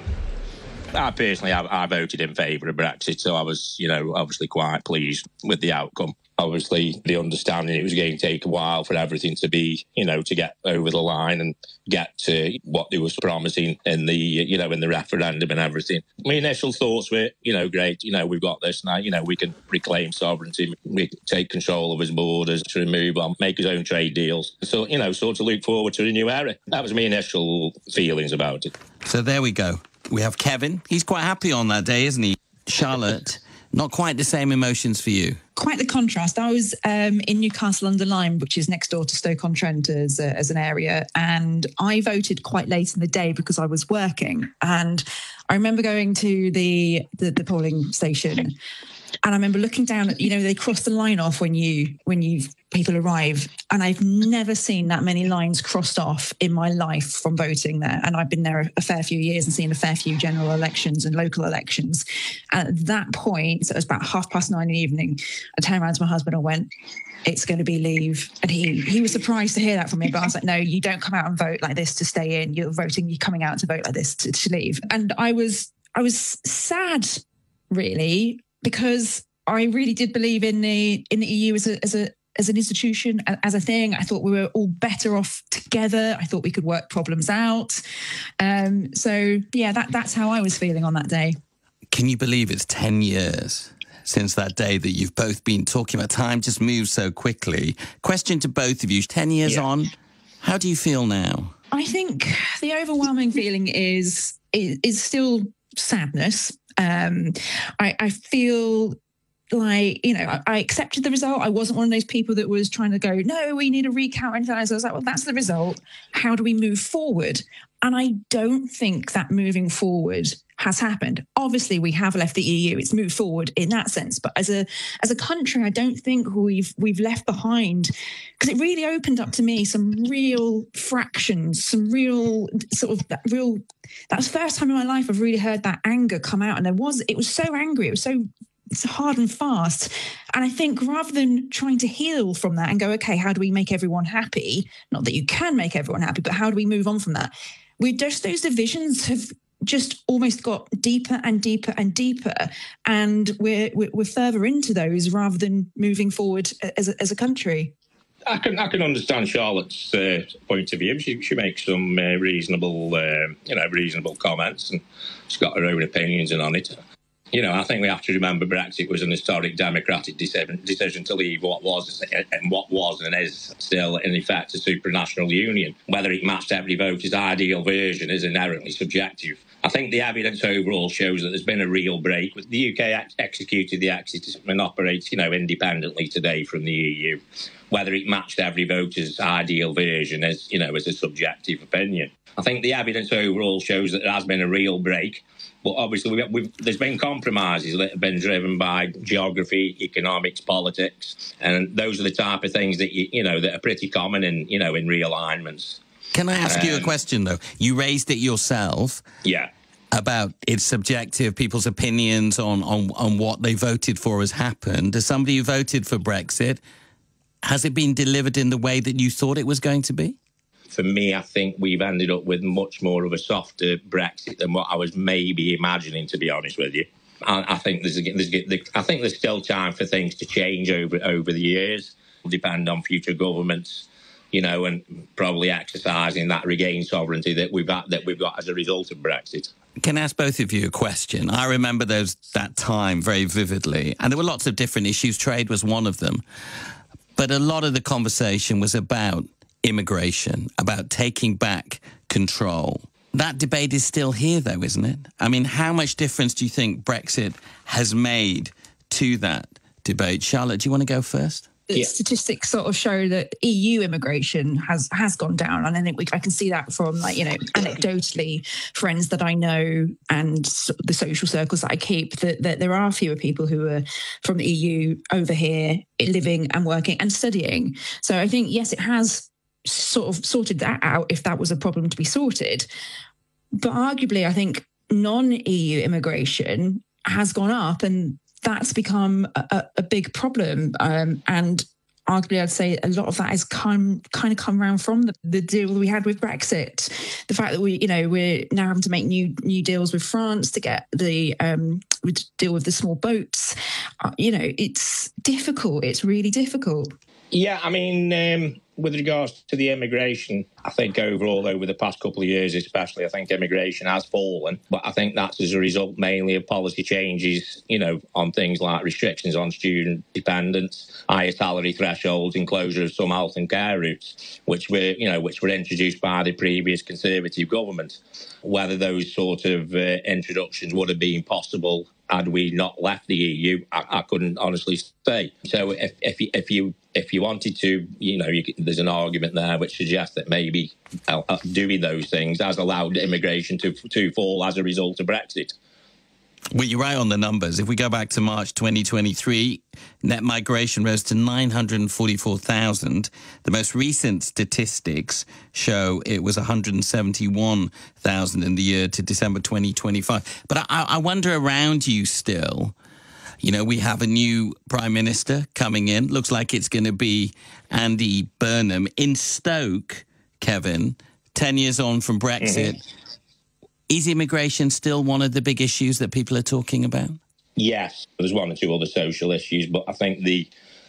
I personally, I, I voted in favour of Brexit, so I was, you know, obviously quite pleased with the outcome. Obviously, the understanding it was going to take a while for everything to be, you know, to get over the line and get to what they were promising in the, you know, in the referendum and everything. My initial thoughts were, you know, great, you know, we've got this now, you know, we can reclaim sovereignty, we can take control of his borders, to remove, um, make his own trade deals. So, you know, sort of look forward to a new era. That was my initial feelings about it. So there we go. We have Kevin. He's quite happy on that day, isn't he? Charlotte, not quite the same emotions for you. Quite the contrast. I was um, in Newcastle-under-Lyme, which is next door to Stoke-on-Trent as, a, as an area, and I voted quite late in the day because I was working. And I remember going to the, the, the polling station, and I remember looking down at, you know, they cross the line off when you when you people arrive, and I've never seen that many lines crossed off in my life from voting there. And I've been there a fair few years and seen a fair few general elections and local elections. And at that point, so it was about half past nine in the evening, I turned around to my husband and went, it's going to be Leave. And he he was surprised to hear that from me. But I was like, no, you don't come out and vote like this to stay in. You're voting, you're coming out to vote like this to, to leave. And I was I was sad, really, because I really did believe in the in the E U as a as a as an institution, as a thing. I thought we were all better off together. I thought we could work problems out. Um, so yeah, that that's how I was feeling on that day. Can you believe it's ten years since that day that you've both been talking about? Time just moves so quickly. Question to both of you, ten years yeah. on, how do you feel now? I think the overwhelming feeling is is, is still sadness. Um, I, I feel like, you know, I, I accepted the result. I wasn't one of those people that was trying to go, no, we need a recount or anything. I was like, well, that's the result. How do we move forward? And I don't think that moving forward has happened. Obviously, we have left the E U. It's moved forward in that sense. But as a as a country, I don't think we've we've left behind, because it really opened up to me some real fractions, some real sort of that real. That's the first time in my life I've really heard that anger come out, and there was it was so angry. It was so. It's hard and fast. And I think rather than trying to heal from that and go, okay, how do we make everyone happy? Not that you can make everyone happy, but how do we move on from that? We just, those divisions have just almost got deeper and deeper and deeper. And we're, we're, we're further into those rather than moving forward as a, as a country. I can I can understand Charlotte's uh, point of view. She she makes some uh, reasonable, uh, you know, reasonable comments, and she's got her own opinions on it. You know, I think we have to remember Brexit was an historic democratic decision, decision to leave what was and what was and is still, in effect, a supranational union. Whether it matched every voter's ideal version is inherently subjective. I think the evidence overall shows that there's been a real break. The U K ex- executed the exit and operates, you know, independently today from the E U. Whether it matched every voter's ideal version is, you know, is a subjective opinion. I think the evidence overall shows that there has been a real break. But obviously, we've, we've, there's been compromises that have been driven by geography, economics, politics, and those are the type of things that you, you know that are pretty common in you know in realignments. Can I ask um, you a question though? You raised it yourself. Yeah. About it's subjective, people's opinions on on on what they voted for has happened. As somebody who voted for Brexit, has it been delivered in the way that you thought it was going to be? For me, I think we've ended up with much more of a softer Brexit than what I was maybe imagining, to be honest with you. I, I think there's, there's, I think there's still time for things to change over over the years. It'll depend on future governments, you know, and probably exercising that regained sovereignty that we've got, that we've got as a result of Brexit. Can I ask both of you a question? I remember those that time very vividly, and there were lots of different issues. Trade was one of them, but a lot of the conversation was about immigration, about taking back control. That debate is still here, though, isn't it? I mean, how much difference do you think Brexit has made to that debate? Charlotte, do you want to go first? The yeah. statistics sort of show that E U immigration has has gone down, and I think we, I can see that from, like, you know, anecdotally, friends that I know and the social circles that I keep, that, that there are fewer people who are from the E U over here living and working and studying. So I think, yes, it has sort of sorted that out if that was a problem to be sorted. But arguably, I think non-E U immigration has gone up, and that's become a, a big problem. Um, and arguably, I'd say a lot of that has come kind of come around from the, the deal we had with Brexit. The fact that we, you know, we're now having to make new new deals with France to get the um, we deal with the small boats. Uh, you know, it's difficult. It's really difficult. Yeah, I mean, um, with regards to the immigration, I think overall over the past couple of years especially, I think immigration has fallen. But I think that's as a result mainly of policy changes, you know, on things like restrictions on student dependence, higher salary thresholds, and closure of some health and care routes, which were, you know, which were introduced by the previous Conservative government. Whether those sort of uh, introductions would have been possible had we not left the E U, I, I couldn't honestly say. So if if you, if you if you wanted to, you know, you, there's an argument there which suggests that maybe uh, doing those things has allowed immigration to to fall as a result of Brexit. Well, you're right on the numbers. If we go back to March twenty twenty-three, net migration rose to nine hundred forty-four thousand. The most recent statistics show it was one hundred seventy-one thousand in the year to December twenty twenty-five. But I, I wonder around you still, you know, we have a new Prime Minister coming in. Looks like it's going to be Andy Burnham in Stoke, Kevin, ten years on from Brexit. Mm-hmm. Is immigration still one of the big issues that people are talking about? Yes, there's one or two other social issues, but I think the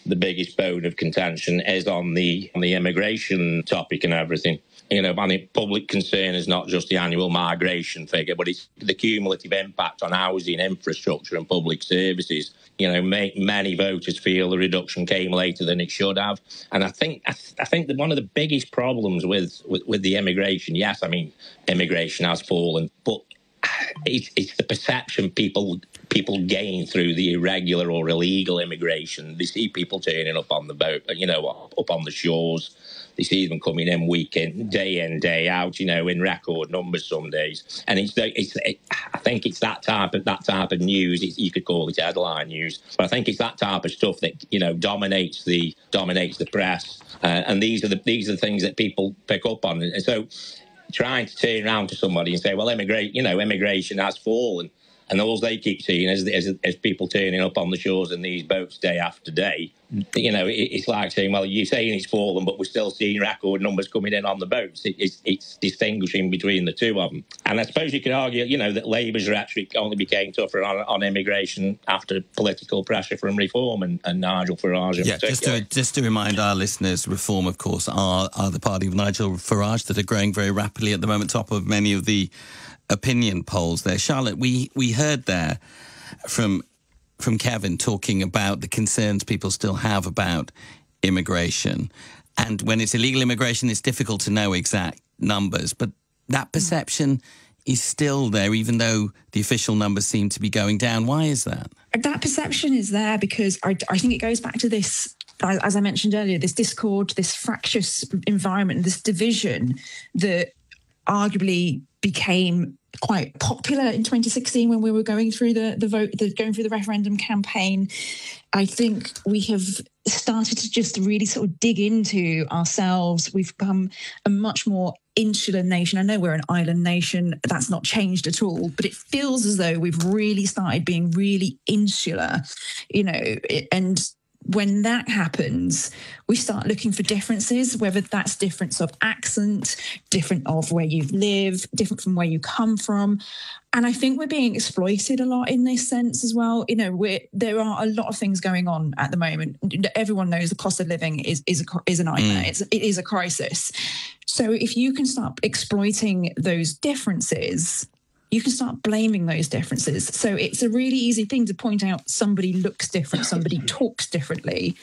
the biggest bone of contention is on the on the immigration topic and everything. You know, I mean, public concern is not just the annual migration figure, but it's the cumulative impact on housing, infrastructure and public services. You know, may, many voters feel the reduction came later than it should have. And I think I, th- I think that one of the biggest problems with, with, with the immigration, yes, I mean, immigration has fallen, but it's, it's the perception people people gain through the irregular or illegal immigration. They see people turning up on the boat, you know, up on the shores. They see them coming in week in, day in, day out, you know, in record numbers some days. And it's, it's it, I think it's that type of that type of news. It's, you could call it headline news, but I think it's that type of stuff that, you know, dominates the dominates the press. Uh, and these are the these are the things that people pick up on. And so, trying to turn around to somebody and say, well, immigrate, you know, immigration has fallen. And all they keep seeing is, is, is people turning up on the shores in these boats day after day. You know, it, it's like saying, well, you're saying it's fallen, but we're still seeing record numbers coming in on the boats. It, it's, it's distinguishing between the two of them. And I suppose you could argue, you know, that Labour's rhetoric only became tougher on, on immigration after political pressure from Reform and, and Nigel Farage in yeah, particular. Just to, just to remind our listeners, Reform, of course, are, are the party of Nigel Farage that are growing very rapidly at the moment, top of many of the opinion polls there. Charlotte, we, we heard there from from Kevin talking about the concerns people still have about immigration. And when it's illegal immigration, it's difficult to know exact numbers. But that perception is still there, even though the official numbers seem to be going down. Why is that? That perception is there because I, I think it goes back to this, as I mentioned earlier, this discord, this fractious environment, this division that arguably became quite popular in twenty sixteen when we were going through the, the vote, the, going through the referendum campaign. I think we have started to just really sort of dig into ourselves. We've become a much more insular nation. I know we're an island nation. That's not changed at all, but it feels as though we've really started being really insular, you know, and when that happens, we start looking for differences, whether that's difference of accent, different of where you've lived, different from where you come from. And I think we're being exploited a lot in this sense as well. You know, we're, there are a lot of things going on at the moment. Everyone knows the cost of living is is a, is a nightmare. Mm. It's, it is a crisis. So if you can start exploiting those differences, you can start blaming those differences. So it's a really easy thing to point out somebody looks different, somebody talks differently,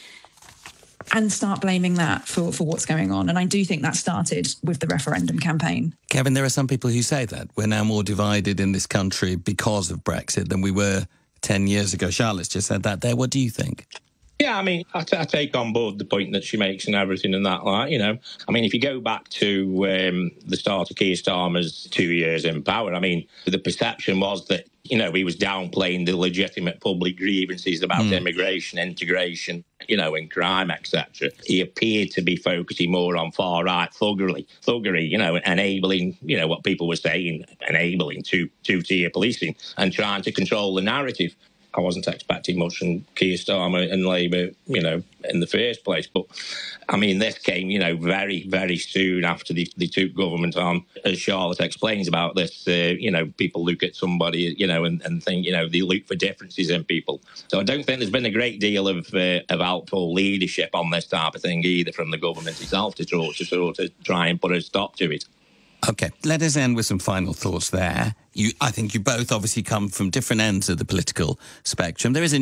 and start blaming that for, for what's going on. And I do think that started with the referendum campaign. Kevin, there are some people who say that we're now more divided in this country because of Brexit than we were ten years ago. Charlotte's just said that there. What do you think? Yeah, I mean, I, t- I take on board the point that she makes and everything and that, like, you know. I mean, if you go back to um, the start of Keir Starmer's two years in power, I mean, the perception was that, you know, he was downplaying the legitimate public grievances about mm. immigration, integration, you know, and crime, et cetera. He appeared to be focusing more on far-right thuggery, thuggery, you know, enabling, you know, what people were saying, enabling two, two-tier policing and trying to control the narrative. I wasn't expecting much from Keir Starmer and Labour, you know, in the first place. But, I mean, this came, you know, very, very soon after they, they took government on. As Charlotte explains about this, uh, you know, people look at somebody, you know, and, and think, you know, they look for differences in people. So I don't think there's been a great deal of uh, of outfall leadership on this type of thing either from the government itself to, to, to sort of try and put a stop to it. OK, let us end with some final thoughts there. You, I think you both obviously come from different ends of the political spectrum. There is a